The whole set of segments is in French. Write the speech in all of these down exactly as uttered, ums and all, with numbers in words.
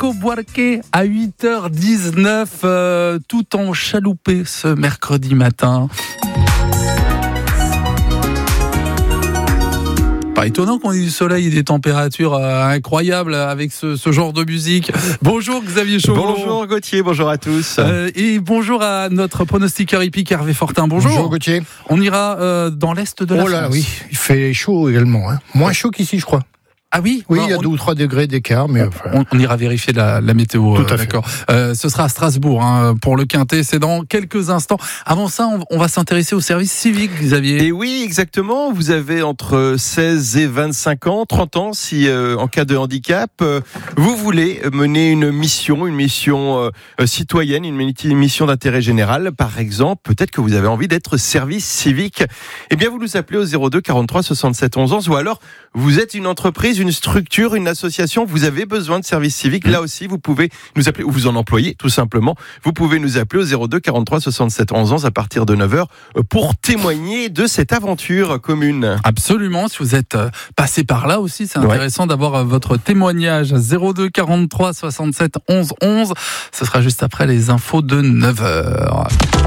Chico Buarque à huit heures dix-neuf, euh, tout en chaloupé ce mercredi matin. Pas étonnant qu'on ait du soleil et des températures euh, incroyables avec ce, ce genre de musique. Bonjour Xavier Chauveau. Bonjour Gauthier, bonjour à tous. Euh, et bonjour à notre pronostiqueur hippique Hervé Fortin. Bonjour. Bonjour Gauthier. On ira euh, dans l'est de la oh là, France. Oui, il fait chaud également. Hein. Moins chaud qu'ici, je crois. Ah oui, Oui, bah, il y a on... deux ou trois degrés d'écart, mais enfin... on, on ira vérifier la, la météo. Tout à euh, fait. D'accord. Euh, ce sera à Strasbourg hein, pour le Quintet. C'est dans quelques instants. Avant ça, on, on va s'intéresser au service civique, Xavier. Et oui, exactement. Vous avez entre seize et vingt-cinq ans, trente ans, si euh, en cas de handicap, euh, vous voulez mener une mission, une mission euh, citoyenne, une, une mission d'intérêt général. Par exemple, peut-être que vous avez envie d'être service civique. Eh bien, vous nous appelez au zéro deux quarante-trois soixante-sept onze onze, ou alors vous êtes une entreprise, une structure, une association, vous avez besoin de service civique. Là aussi, vous pouvez nous appeler, ou vous en employez, tout simplement. Vous pouvez nous appeler au zéro deux quarante-trois soixante-sept onze onze à partir de neuf heures pour témoigner de cette aventure commune. Absolument. Si vous êtes passé par là aussi, c'est intéressant ouais. d'avoir votre témoignage. zéro deux quarante-trois soixante-sept onze onze. Ce sera juste après les infos de neuf heures.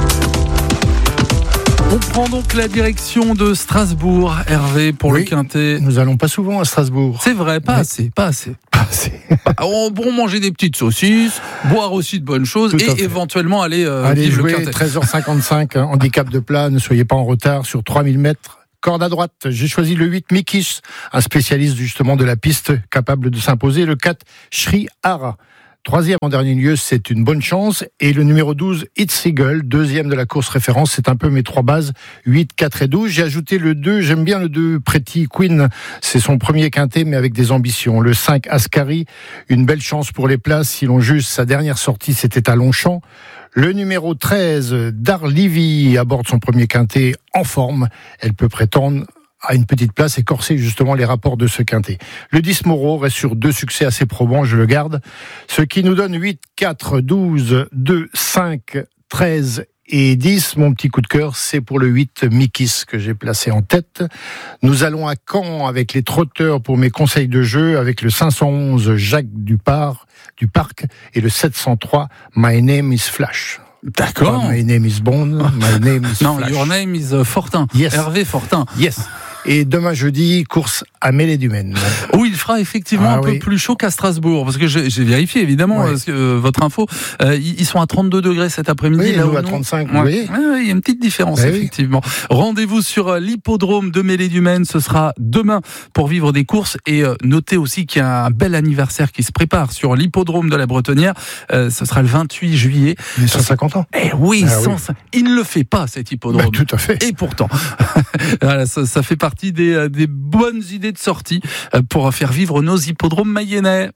On prend donc la direction de Strasbourg, Hervé, pour oui, le Quintet. Nous allons pas souvent à Strasbourg. C'est vrai, pas oui. assez, pas assez. Pas assez. On peut manger des petites saucisses, boire aussi de bonnes choses et éventuellement aller, euh, aller vivre jouer le Quintet. treize heures cinquante-cinq, hein, handicap de plat, ne soyez pas en retard sur trois mille mètres. Corde à droite, j'ai choisi le huit Mikis, un spécialiste justement de la piste, capable de s'imposer. Le quatre Shri Hara. Troisième en dernier lieu, c'est une bonne chance. Et le numéro douze, It's Eagle, deuxième de la course référence. C'est un peu mes trois bases, huit, quatre et douze. J'ai ajouté le deux, j'aime bien le deux, Pretty Queen. C'est son premier quintet, mais avec des ambitions. Le cinq, Ascari, une belle chance pour les places. Si l'on juge sa dernière sortie, c'était à Longchamp. Le numéro treize, Darlivy, aborde son premier quintet en forme. Elle peut prétendre à une petite place et corser justement les rapports de ce quintet. Le dix Moreau reste sur deux succès assez probants, je le garde. Ce qui nous donne huit, quatre, douze, deux, cinq, treize et dix. Mon petit coup de cœur, c'est pour le huit Mikis que j'ai placé en tête. Nous allons à Caen avec les trotteurs pour mes conseils de jeu, avec le cinq cent onze Jacques Dupart, du Parc et le sept cent trois My Name is Flash. D'accord. Pas My name is Bond, my name is non, Flash. Your name is Fortin. Yes. Hervé Fortin. Yes. Et demain jeudi, course à Mêlée du Maine. Oui, il fera effectivement ah, un oui. peu plus chaud qu'à Strasbourg, parce que j'ai, j'ai vérifié évidemment ouais. parce que, euh, votre info. Euh, ils sont à trente-deux degrés cet après-midi. Oui, là nous à trente-cinq. Ouais. Vous voyez ouais, il y a une petite différence bah, effectivement. Oui. Rendez-vous sur l'hippodrome de Mêlée du Maine. Ce sera demain pour vivre des courses. Et euh, notez aussi qu'il y a un bel anniversaire qui se prépare sur l'hippodrome de la Bretonnière. Euh, ce sera le vingt-huit juillet. Mais cent cinquante ans. Eh oui, ah, cent cinquante. Oui. Il ne le fait pas cet hippodrome. Bah, tout à fait. Et pourtant, voilà, ça, ça fait partie des, des bonnes idées de sortie pour faire vivre nos hippodromes mayennais.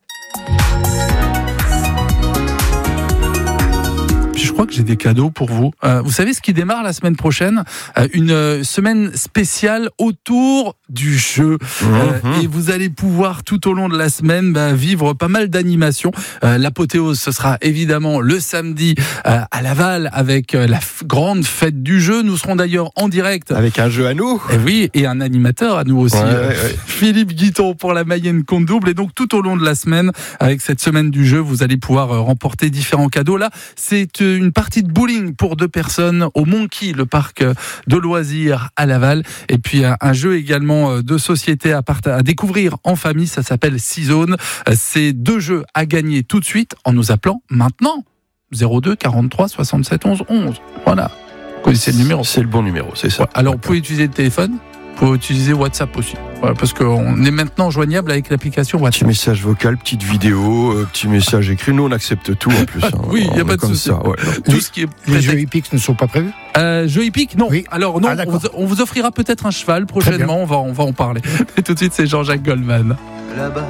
Je crois que j'ai des cadeaux pour vous. Euh, vous savez ce qui démarre la semaine prochaine ? euh, Une euh, semaine spéciale autour du jeu. Mmh. Euh, et vous allez pouvoir tout au long de la semaine bah, vivre pas mal d'animations. Euh, l'apothéose, ce sera évidemment le samedi euh, à Laval avec euh, la f- grande fête du jeu. Nous serons d'ailleurs en direct. Avec un jeu à nous. Et oui, et un animateur à nous aussi. Ouais, euh, ouais, ouais. Philippe Guiton pour la Mayenne compte double. Et donc tout au long de la semaine, avec cette semaine du jeu, vous allez pouvoir euh, remporter différents cadeaux. Là, c'est euh, une partie de bowling pour deux personnes au Monkey, le parc de loisirs à Laval. Et puis un jeu également de société à, part- à découvrir en famille, ça s'appelle Six Zones. C'est deux jeux à gagner tout de suite en nous appelant maintenant. zéro deux quarante-trois soixante-sept onze onze. Voilà. Vous connaissez le numéro. C'est le bon numéro, c'est ça. Ouais. Alors vous pouvez utiliser le téléphone, vous pouvez utiliser WhatsApp aussi. Voilà, parce qu'on est maintenant joignable avec l'application WhatsApp. Petit message vocal, petite vidéo, euh, petit message écrit. Nous, on accepte tout en plus. Hein. Oui, il n'y a pas de souci. Ouais. Tout ce qui est les jeux hippiques ne sont pas prévus. Euh, jeux hippiques, non. Oui. Alors non, ah, on, vous, on vous offrira peut-être un cheval prochainement. On va, on va en parler. Et tout de suite, c'est Jean-Jacques Goldman. Là-bas,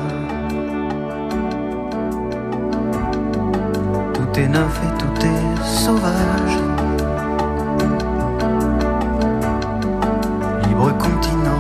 tout est neuf et tout est sauvage. Libre continent